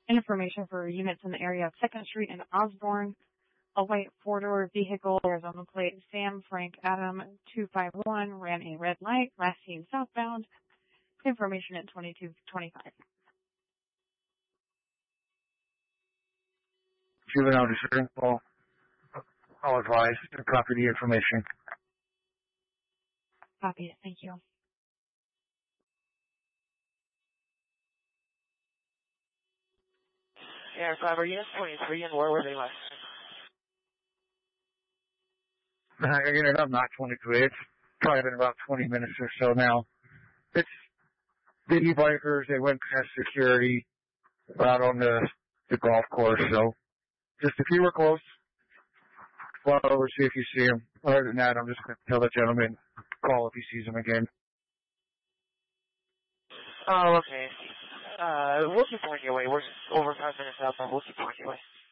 Information for units in the area of 2nd Street and Osborne. A white four-door vehicle, Arizona plate, Sam Frank Adam 251, ran a red light, last seen southbound. Information at 2225. Juvenile disturbance call. I'll advise to copy the information. Copy it. Thank you. Yeah, 5 units 23, and where were they last? I ended up not 23. It's probably been about 20 minutes or so now. It's the e-bikers. They went past security out on the golf course. So just if you were close, fly over, see if you see him. Other than that, I'm just going to tell the gentleman, call if he sees him again. Oh, okay. We'll keep working away. We're over 5 minutes out, but we'll keep working away.